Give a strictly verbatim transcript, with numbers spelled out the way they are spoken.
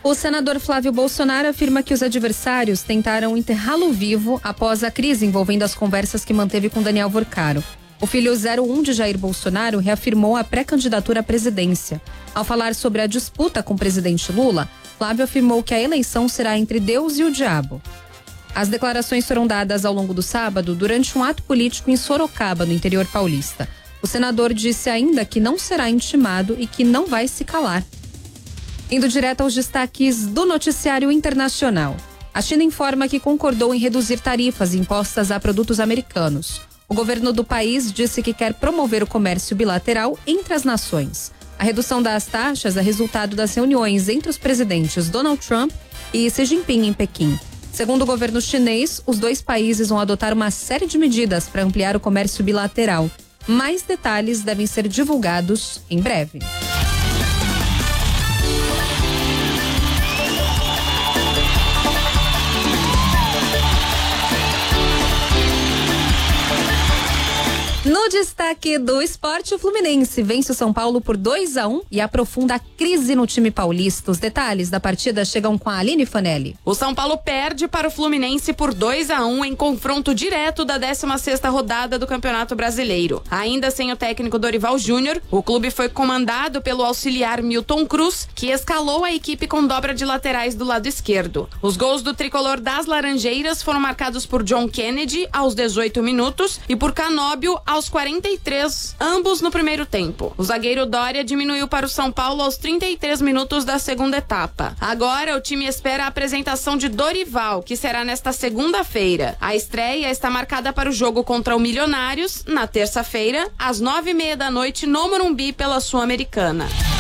O senador Flávio Bolsonaro afirma que os adversários tentaram enterrá-lo vivo após a crise envolvendo as conversas que manteve com Daniel Vorcaro. O filho zero um de Jair Bolsonaro reafirmou a pré-candidatura à presidência. Ao falar sobre a disputa com o presidente Lula, Flávio afirmou que a eleição será entre Deus e o diabo. As declarações foram dadas ao longo do sábado durante um ato político em Sorocaba, no interior paulista. O senador disse ainda que não será intimado e que não vai se calar. Indo direto aos destaques do noticiário internacional. A China informa que concordou em reduzir tarifas impostas a produtos americanos. O governo do país disse que quer promover o comércio bilateral entre as nações. A redução das taxas é resultado das reuniões entre os presidentes Donald Trump e Xi Jinping em Pequim. Segundo o governo chinês, os dois países vão adotar uma série de medidas para ampliar o comércio bilateral. Mais detalhes devem ser divulgados em breve. No destaque do esporte, o Fluminense vence o São Paulo por dois a um e aprofunda a crise no time paulista. Os detalhes da partida chegam com a Aline Fanelli. O São Paulo perde para o Fluminense por dois a um em confronto direto da décima sexta rodada do Campeonato Brasileiro. Ainda sem o técnico Dorival Júnior, o clube foi comandado pelo auxiliar Milton Cruz, que escalou a equipe com dobra de laterais do lado esquerdo. Os gols do tricolor das Laranjeiras foram marcados por John Kennedy aos dezoito minutos e por Canóbio aos quarenta e três, ambos no primeiro tempo. O zagueiro Dória diminuiu para o São Paulo aos trinta e três minutos da segunda etapa. Agora o time espera a apresentação de Dorival, que será nesta segunda-feira. A estreia está marcada para o jogo contra o Milionários, na terça-feira, às nove e meia da noite, no Morumbi, pela Sul-Americana.